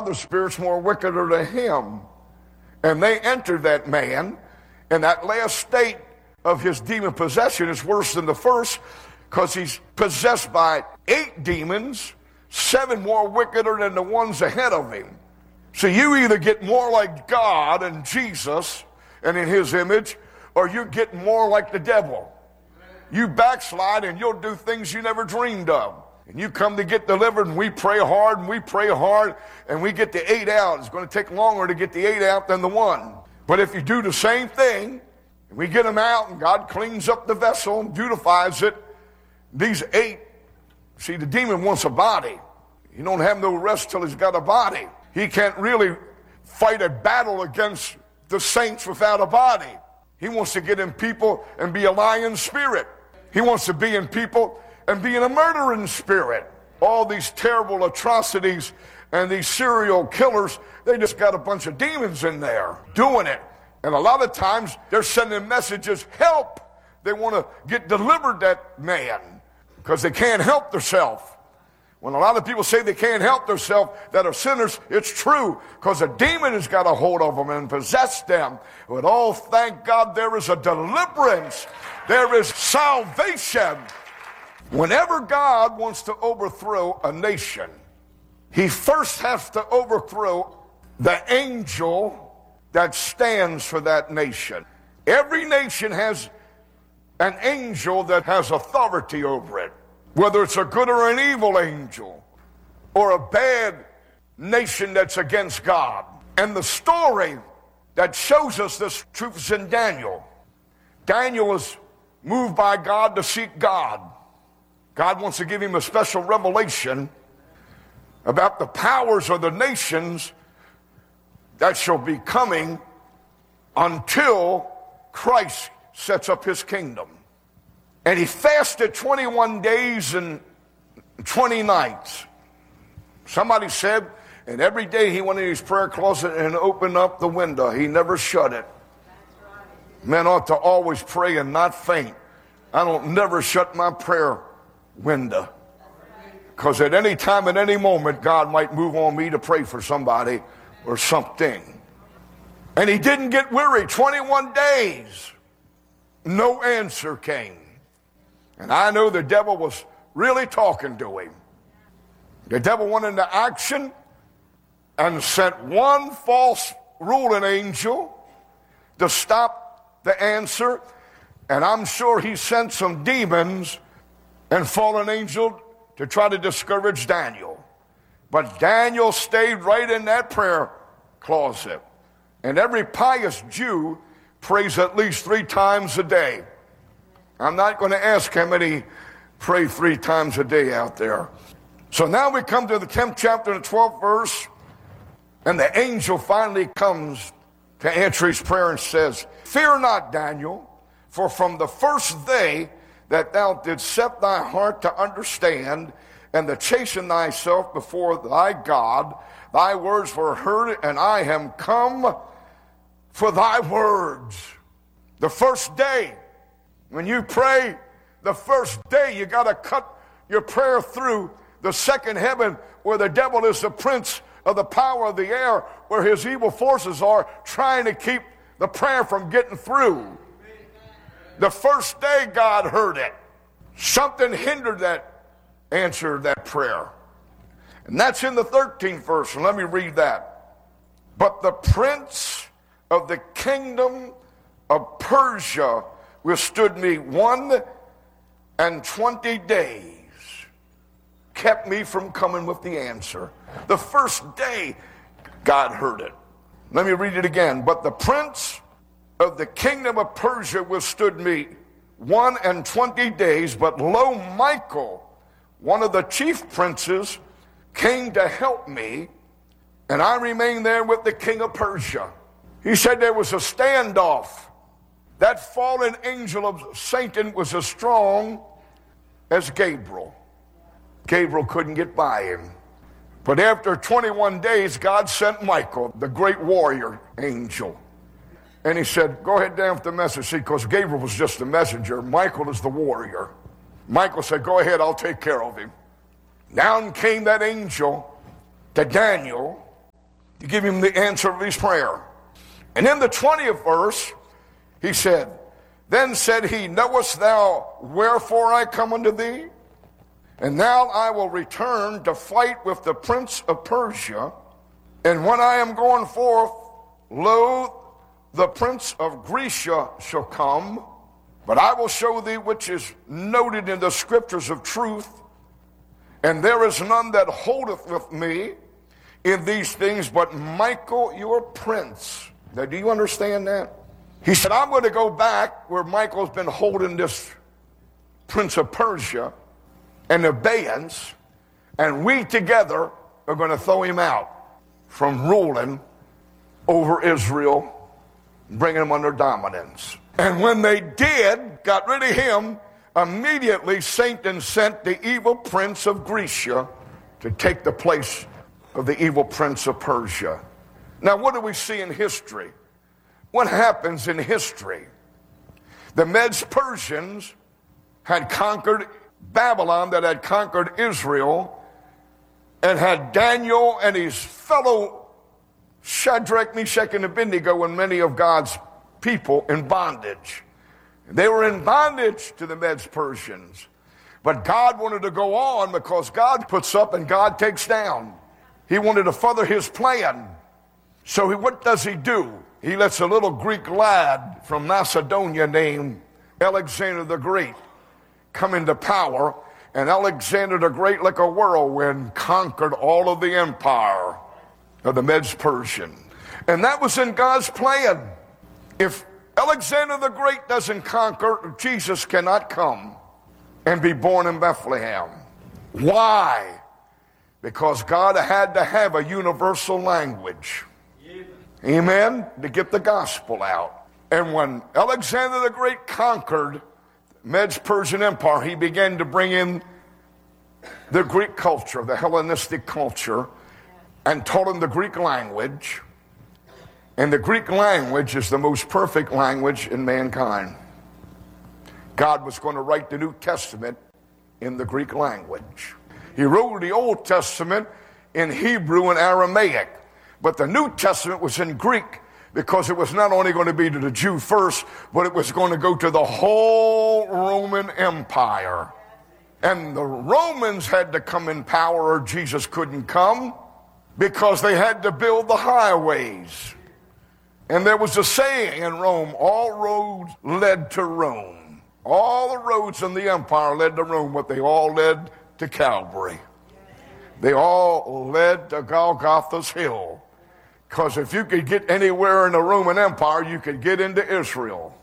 other spirits more wickeder than him. And they entered that man, and that last state of his demon possession is worse than the first, because he's possessed by 8 demons, 7 more wickeder than the ones ahead of him. So you either get more like God and Jesus and in his image, or you get more like the devil. You backslide and you'll do things you never dreamed of. And you come to get delivered, and we pray hard and we pray hard, and we get the 8 out. It's going to take longer to get the 8 out than the 1. But if you do the same thing, and we get them out, and God cleans up the vessel and beautifies it, these 8, see, the demon wants a body. He don't have no rest till he's got a body. He can't really fight a battle against the saints without a body. He wants to get in people and be a lying spirit. He wants to be in people and be in a murdering spirit. All these terrible atrocities and these serial killers, they just got a bunch of demons in there doing it. And a lot of times they're sending messages, help. They want to get delivered, that man, because they can't help themselves. When a lot of people say they can't help themselves, that are sinners, it's true, because a demon has got a hold of them and possessed them. But oh, thank God there is a deliverance. There is salvation. Whenever God wants to overthrow a nation, he first has to overthrow the angel that stands for that nation. Every nation has an angel that has authority over it. Whether it's a good or an evil angel, or a bad nation that's against God. And the story that shows us this truth is in Daniel. Daniel is moved by God to seek God. God wants to give him a special revelation about the powers of the nations that shall be coming until Christ sets up his kingdom. And he fasted 21 days and 20 nights. Somebody said, and every day he went in his prayer closet and opened up the window. He never shut it. Men ought to always pray and not faint. I don't never shut my prayer window. Because at any time, at any moment, God might move on me to pray for somebody or something. And he didn't get weary. 21 days. No answer came. And I know the devil was really talking to him. The devil went into action and sent one false ruling angel to stop the answer. And I'm sure he sent some demons and fallen angels to try to discourage Daniel. But Daniel stayed right in that prayer closet. And every pious Jew prays at least 3 times a day. I'm not going to ask how many pray 3 times a day out there. So now we come to the 10th chapter and the 12th verse, and the angel finally comes to answer his prayer and says, "Fear not, Daniel, for from the first day that thou didst set thy heart to understand and to chasten thyself before thy God, thy words were heard, and I am come for thy words." The first day, when you pray, the first day you got to cut your prayer through the second heaven, where the devil is the prince of the power of the air, where his evil forces are trying to keep the prayer from getting through. The first day God heard it. Something hindered that answer, that prayer. And that's in the 13th verse, and let me read that. "But the prince of the kingdom of Persia withstood me 21 days, kept me from coming with the answer." The first day God heard it. Let me read it again. "But the prince of the kingdom of Persia withstood me 21 days, but lo, Michael, one of the chief princes, came to help me, and I remained there with the king of Persia." He said there was a standoff. That fallen angel of Satan was as strong as Gabriel. Gabriel couldn't get by him. But after 21 days, God sent Michael, the great warrior angel. And he said, "Go ahead down with the message." See, because Gabriel was just the messenger. Michael is the warrior. Michael said, "Go ahead, I'll take care of him." Down came that angel to Daniel, to give him the answer of his prayer. And in the 20th verse, he said, Then said he, Knowest thou wherefore I come unto thee? And now I will return to fight with the prince of Persia. And when I am going forth, lo, the prince of Grecia shall come. But I will show thee which is noted in the scriptures of truth. And there is none that holdeth with me in these things but Michael your prince. Now, do you understand that? He said, I'm going to go back where Michael's been holding this prince of Persia and abeyance, and we together are going to throw him out from ruling over Israel, bringing him under dominance. And when they did, got rid of him, immediately Satan sent the evil prince of Grecia to take the place of the evil prince of Persia. Now, what do we see in history? What happens in history? The Medes Persians had conquered Babylon, that had conquered Israel, and had Daniel and his fellow Shadrach, Meshach, and Abednego and many of God's people in bondage. They were in bondage to the Medes Persians. But God wanted to go on because God puts up and God takes down. He wanted to further his plan. So what does he do? He lets a little Greek lad from Macedonia named Alexander the Great come into power. And Alexander the Great, like a whirlwind, conquered all of the empire of the Medes Persian. And that was in God's plan. If Alexander the Great doesn't conquer, Jesus cannot come and be born in Bethlehem. Why? Because God had to have a universal language. Amen? To get the gospel out. And when Alexander the Great conquered the Medes-Persian Empire, he began to bring in the Greek culture, the Hellenistic culture, and taught them the Greek language. And the Greek language is the most perfect language in mankind. God was going to write the New Testament in the Greek language. He wrote the Old Testament in Hebrew and Aramaic. But the New Testament was in Greek because it was not only going to be to the Jew first, but it was going to go to the whole Roman Empire. And the Romans had to come in power or Jesus couldn't come because they had to build the highways. And there was a saying in Rome, all roads led to Rome. All the roads in the empire led to Rome, but they all led to Calvary. They all led to Golgotha's hill. Because if you could get anywhere in the Roman Empire, you could get into Israel.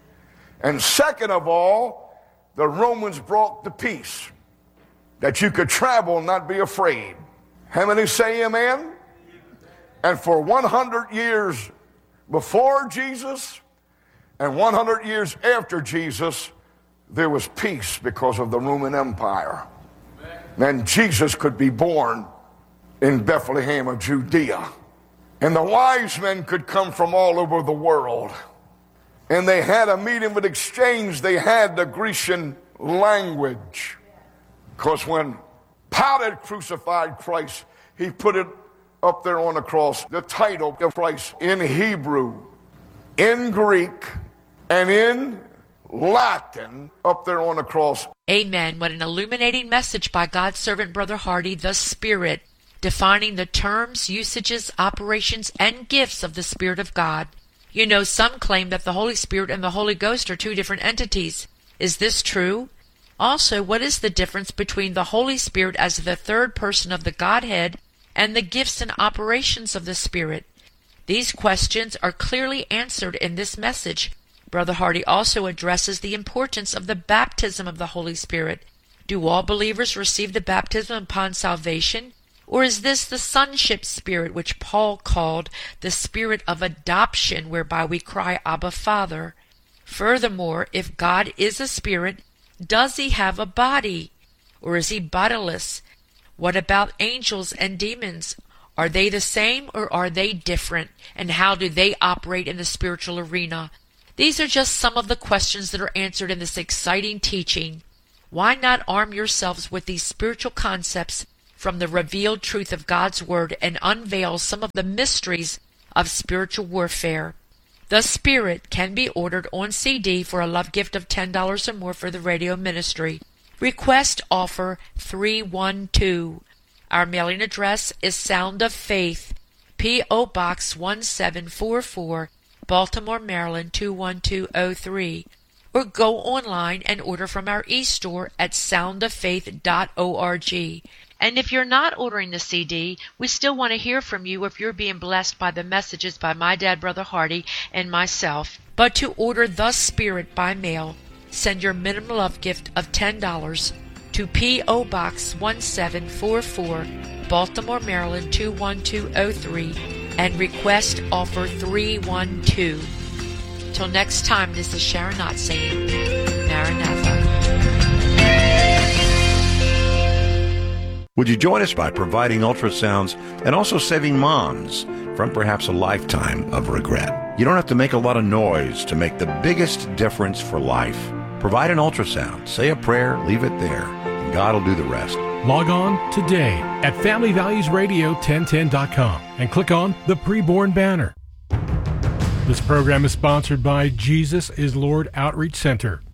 And second of all, the Romans brought the peace, that you could travel and not be afraid. How many say amen? And for 100 years before Jesus and 100 years after Jesus, there was peace because of the Roman Empire. And Jesus could be born in Bethlehem of Judea. And the wise men could come from all over the world. And they had a medium of exchange. They had the Grecian language. Because when Pilate crucified Christ, he put it up there on the cross, the title of Christ, in Hebrew, in Greek, and in Latin, up there on the cross. Amen. What an illuminating message by God's servant, Brother Hardy, the Spirit, defining the terms, usages, operations, and gifts of the Spirit of God. You know, some claim that the Holy Spirit and the Holy Ghost are two different entities. Is this true? Also, what is the difference between the Holy Spirit as the third person of the Godhead and the gifts and operations of the Spirit? These questions are clearly answered in this message. Brother Hardy also addresses the importance of the baptism of the Holy Spirit. Do all believers receive the baptism upon salvation? Or is this the sonship spirit which Paul called the spirit of adoption, whereby we cry, Abba, Father? Furthermore, if God is a spirit, does he have a body? Or is he bodiless? What about angels and demons? Are they the same or are they different? And how do they operate in the spiritual arena? These are just some of the questions that are answered in this exciting teaching. Why not arm yourselves with these spiritual concepts from the revealed truth of God's Word and unveils some of the mysteries of spiritual warfare. The Spirit can be ordered on CD for a love gift of $10 or more for the radio ministry. Request offer 312. Our mailing address is Sound of Faith, P.O. Box 1744, Baltimore, Maryland 21203. Or go online and order from our e-store at soundoffaith.org. And if you're not ordering the CD, we still want to hear from you if you're being blessed by the messages by my dad, Brother Hardy, and myself. But to order The Spirit by mail, send your minimum love gift of $10 to P.O. Box 1744, Baltimore, Maryland 21203, and request offer 312. Till next time, this is Sharon Knott saying, Maranatha. Would you join us by providing ultrasounds and also saving moms from perhaps a lifetime of regret? You don't have to make a lot of noise to make the biggest difference for life. Provide an ultrasound, say a prayer, leave it there, and God will do the rest. Log on today at FamilyValuesRadio1010.com and click on the Preborn banner. This program is sponsored by Jesus is Lord Outreach Center.